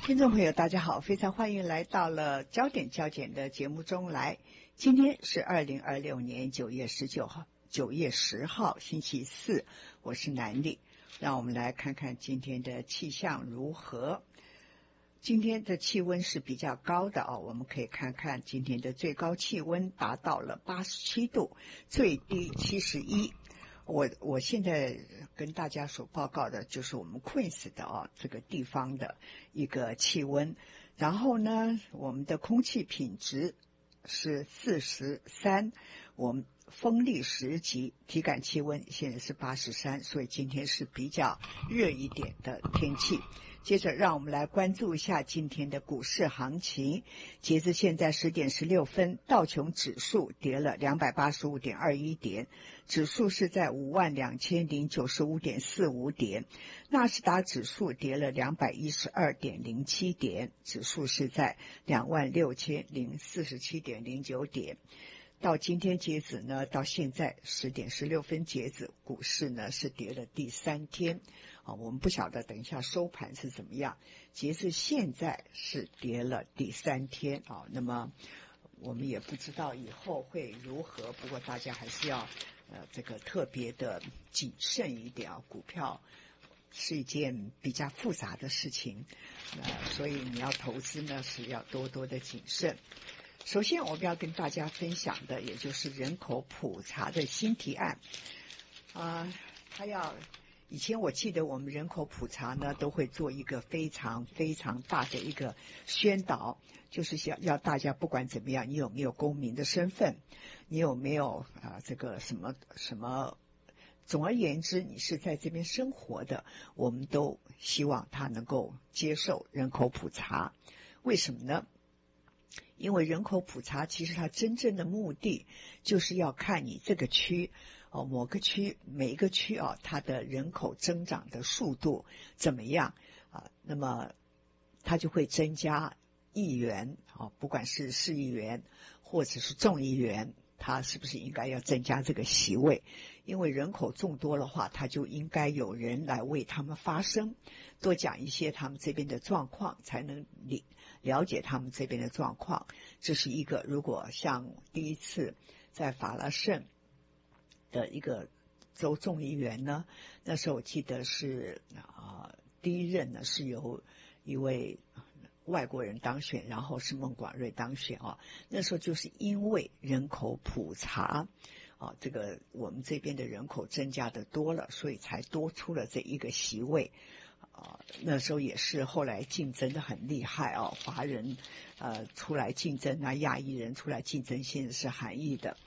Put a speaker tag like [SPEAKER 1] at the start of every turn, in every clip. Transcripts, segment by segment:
[SPEAKER 1] 听众朋友大家好，非常欢迎来到了焦点焦点的节目中来。今天是2026年9月19号9月10号星期四，我是南丽。让我们来看看今天的气象如何。今天的气温是比较高的我们可以看看今天的最高气温达到了87度，最低71。我现在跟大家所报告的就是我们 Queens 的这个地方的一个气温。然后呢，我们的空气品质是43，我们风力10级，体感气温现在是83，所以今天是比较热一点的天气。接着让我们来关注一下今天的股市行情。截至现在10点16分，道琼指数跌了 285.21 点，指数是在 52,095.45 点。纳斯达指数跌了 212.07 点，指数是在 26,047.09 点。到今天截止呢，到现在10点16分截止，股市呢是跌了第3天我们不晓得等一下收盘是怎么样。截至现在是跌了第3天那么我们也不知道以后会如何，不过大家还是要这个特别的谨慎一点股票是一件比较复杂的事情所以你要投资呢是要多多的谨慎。首先我们要跟大家分享的也就是人口普查的新提案以前我记得我们人口普查呢都会做一个非常非常大的一个宣导，就是要大家不管怎么样，你有没有公民的身份，你有没有这个什么什么，总而言之你是在这边生活的，我们都希望他能够接受人口普查。为什么呢？因为人口普查其实它真正的目的就是要看你这个区某个区每一个区它的人口增长的速度怎么样那么它就会增加议员不管是市议员或者是众议员，他是不是应该要增加这个席位？因为人口众多的话，他就应该有人来为他们发声，多讲一些他们这边的状况，才能了解他们这边的状况。这是一个，如果像第一次在法拉盛的一个州众议员呢，那时候我记得是第一任呢是由一位外国人当选，然后是孟广瑞当选那时候就是因为人口普查这个我们这边的人口增加的多了，所以才多出了这一个席位那时候也是后来竞争的很厉害华人出来竞争亚裔人出来竞争，现在是韩裔的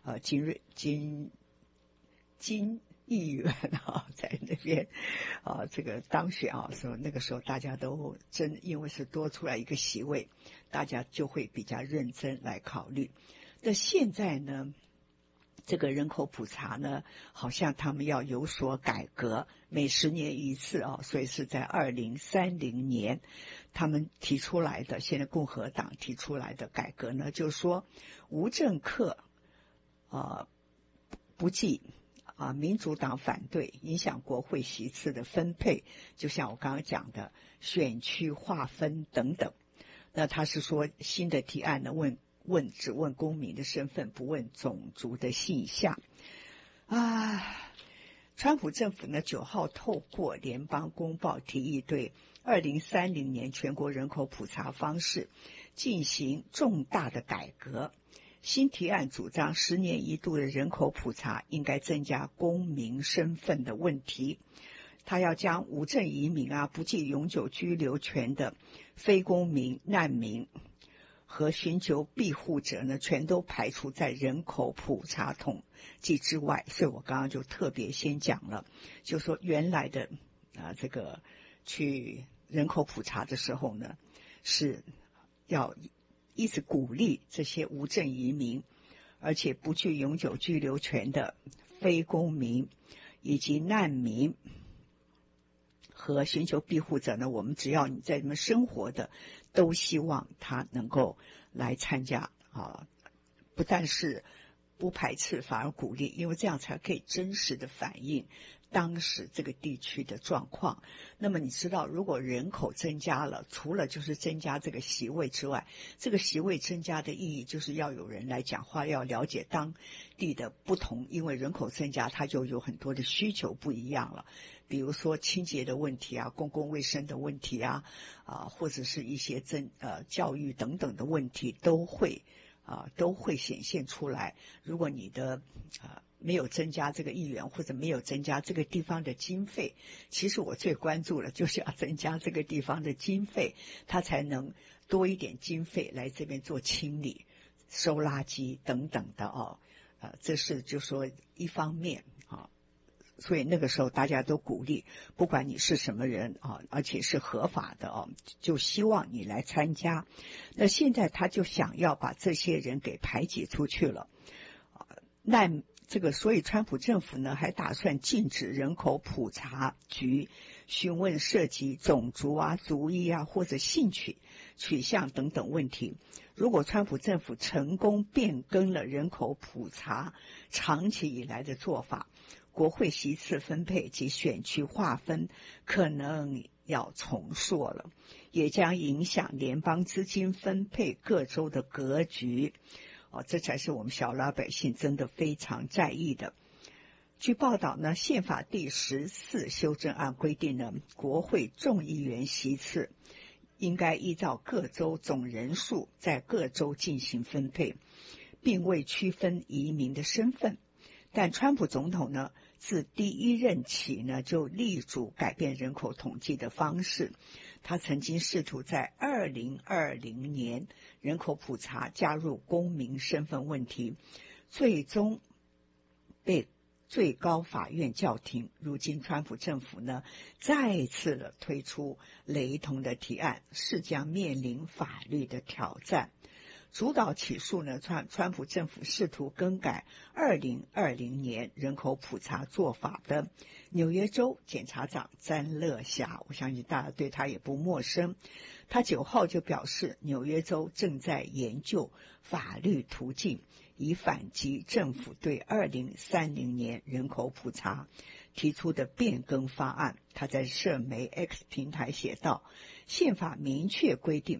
[SPEAKER 1] 金议员在那边这个当选所以那个时候大家都因为是多出来一个席位，大家就会比较认真来考虑。那现在呢，这个人口普查呢好像他们要有所改革，每10年一次所以是在2030年他们提出来的，现在共和党提出来的改革呢，就是说无政客不计民主党反对影响国会席次的分配，就像我刚刚讲的选区划分等等。那他是说新的提案呢只问公民的身份，不问种族的性向川普政府呢9号透过联邦公报提议对2030年全国人口普查方式进行重大的改革。新提案主张10年一度的人口普查应该增加公民身份的问题，他要将无证移民不计永久居留权的非公民、难民和寻求庇护者呢全都排除在人口普查统计之外。所以我刚刚就特别先讲了，就说原来的这个去人口普查的时候呢是要一直鼓励这些无证移民而且不具永久居留权的非公民以及难民和寻求庇护者呢，我们只要你在这边生活的都希望他能够来参加不但是不排斥反而鼓励，因为这样才可以真实的反映当时这个地区的状况。那么你知道，如果人口增加了，除了就是增加这个席位之外，这个席位增加的意义就是要有人来讲话，要了解当地的不同，因为人口增加，它就有很多的需求不一样了，比如说清洁的问题啊，公共卫生的问题啊，或者是一些教育等等的问题都会显现出来。如果你的没有增加这个议员，或者没有增加这个地方的经费，其实我最关注的就是要增加这个地方的经费，它才能多一点经费来这边做清理、收垃圾等等的这是就说一方面所以那个时候大家都鼓励，不管你是什么人而且是合法的就希望你来参加。那现在他就想要把这些人给排挤出去了那所以川普政府呢还打算禁止人口普查局询问涉及种族族裔或者性取向等等问题。如果川普政府成功变更了人口普查长期以来的做法，国会席次分配及选区划分可能要重塑了，也将影响联邦资金分配各州的格局这才是我们小老百姓真的非常在意的。据报道呢，宪法第14修正案规定呢，国会众议员席次应该依照各州总人数在各州进行分配，并未区分移民的身份。但川普总统呢，自第一任起呢，就力主改变人口统计的方式。他曾经试图在2020年人口普查加入公民身份问题，最终被最高法院叫停。如今川普政府呢，再次的推出雷同的提案，是将面临法律的挑战。主导起诉呢，川普政府试图更改2020年人口普查做法的纽约州检察长詹乐霞，我相信大家对他也不陌生。他9号就表示，纽约州正在研究法律途径，以反击政府对2030年人口普查提出的变更方案。他在社媒 X 平台写道，宪法明确规定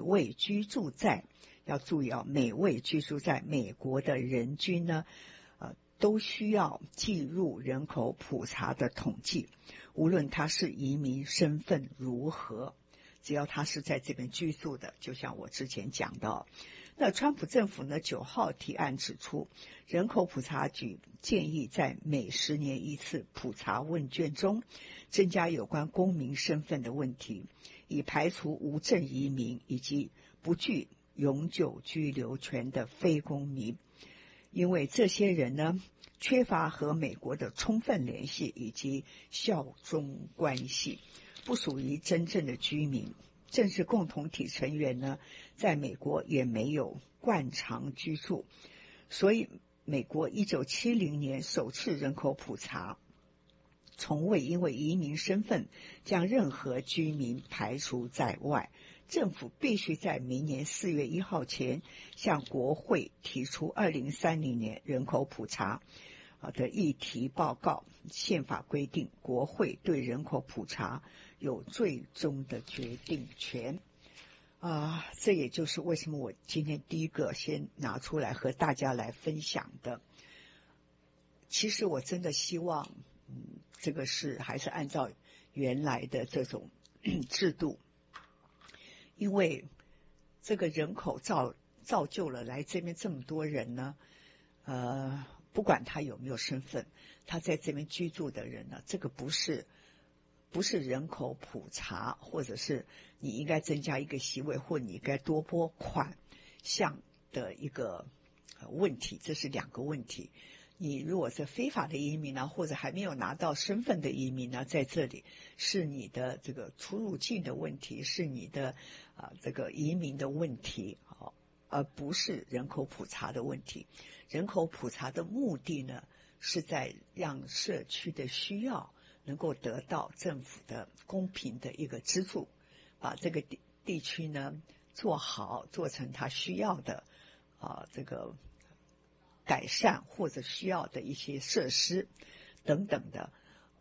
[SPEAKER 1] 要注意每位居住在美国的人均呢，都需要计入人口普查的统计，无论他是移民身份如何，只要他是在这边居住的，就像我之前讲的。那川普政府呢9号提案指出，人口普查局建议在每10年一次普查问卷中增加有关公民身份的问题，以排除无证移民以及不具永久居留权的非公民，因为这些人呢缺乏和美国的充分联系以及效忠关系，不属于真正的居民。政治共同体成员呢，在美国也没有惯常居住，所以美国1970年首次人口普查从未因为移民身份将任何居民排除在外。政府必须在明年4月1号前向国会提出2030年人口普查的议题报告。宪法规定，国会对人口普查有最终的决定权这也就是为什么我今天第一个先拿出来和大家来分享的。其实我真的希望这个是还是按照原来的这种制度，因为这个人口造就了来这边这么多人呢，不管他有没有身份，他在这边居住的人呢，这个不是人口普查，或者是你应该增加一个席位，或你应该多拨款项的一个问题，这是2个问题。你如果是非法的移民呢，或者还没有拿到身份的移民呢，在这里是你的这个出入境的问题，是你的这个移民的问题而不是人口普查的问题。人口普查的目的呢，是在让社区的需要能够得到政府的公平的一个资助，把这个地区呢做好，做成他需要的这个改善或者需要的一些设施等等的，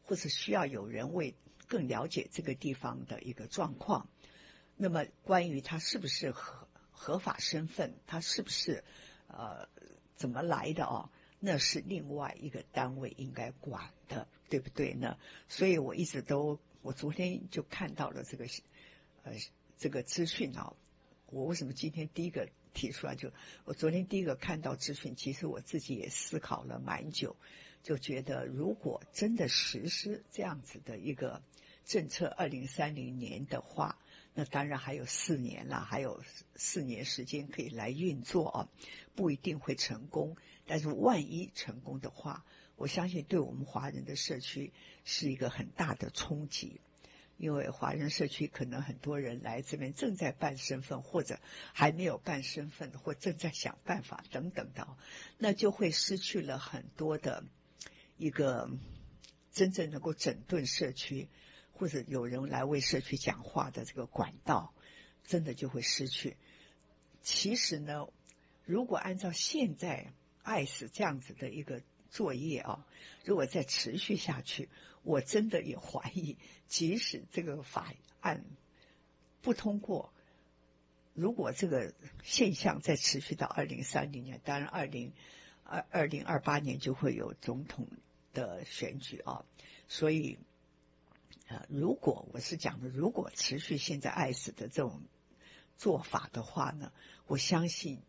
[SPEAKER 1] 或者需要有人为更了解这个地方的一个状况。那么关于他是不是合法身份，他是不是怎么来的哦，那是另外一个单位应该管的，对不对呢？所以我一直都，我昨天就看到了这个资讯啊。我为什么今天第一个提出来，就我昨天第一个看到资讯，其实我自己也思考了蛮久，就觉得如果真的实施这样子的一个政策2030年的话，那当然还有4年了，还有4年时间可以来运作啊，不一定会成功，但是万一成功的话，我相信对我们华人的社区是一个很大的冲击。因为华人社区可能很多人来这边正在办身份，或者还没有办身份，或正在想办法等等的，那就会失去了很多的一个真正能够整顿社区，或者有人来为社区讲话的这个管道，真的就会失去。其实呢，如果按照现在ICE这样子的一个作业啊，如果再持续下去，我真的也怀疑，即使这个法案不通过，如果这个现象再持续到2030年，当然2028年就会有总统的选举啊，所以如果我是讲的，如果持续现在ICE的这种做法的话呢，我相信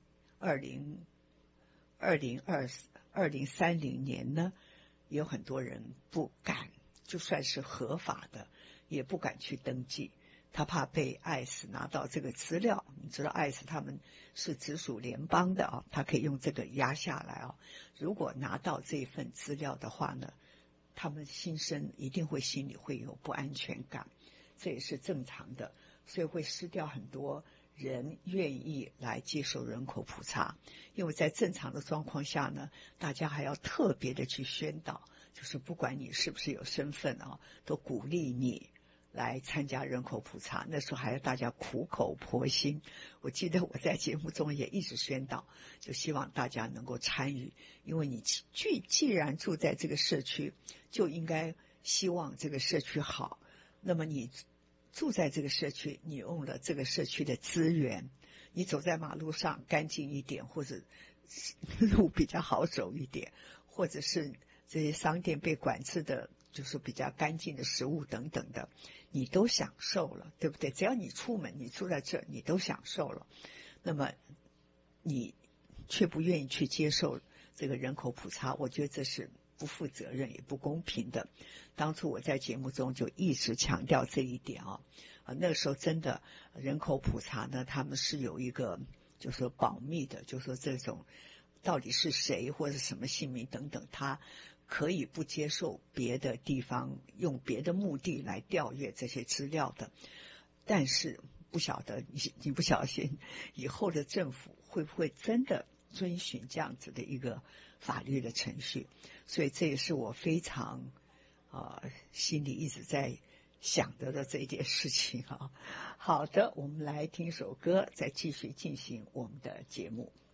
[SPEAKER 1] 2030年呢，有很多人不敢，就算是合法的，也不敢去登记，他怕被ICE拿到这个资料。你知道ICE他们是直属联邦的啊，他可以用这个压下来啊。如果拿到这份资料的话呢，他们心里会有不安全感，这也是正常的，所以会失掉很多人愿意来接受人口普查。因为在正常的状况下呢，大家还要特别的去宣导，就是不管你是不是有身份啊，都鼓励你来参加人口普查。那时候还要大家苦口婆心，我记得我在节目中也一直宣导，就希望大家能够参与，因为你既然住在这个社区，就应该希望这个社区好。那么你住在这个社区，你用了这个社区的资源，你走在马路上干净一点，或者路比较好走一点，或者是这些商店被管制的就是比较干净的食物等等的，你都享受了，对不对？只要你出门，你住在这，你都享受了。那么你却不愿意去接受这个人口普查，我觉得这是不负责任也不公平的。当初我在节目中就一直强调这一点啊，那个时候真的人口普查呢，他们是有一个就是说保密的，就是说这种到底是谁或者什么姓名等等，他可以不接受别的地方用别的目的来调阅这些资料的。但是不晓得你不小心以后的政府会不会真的遵循这样子的一个法律的程序，所以这也是我非常心里一直在想的这一件事情啊。好的，我们来听首歌，再继续进行我们的节目。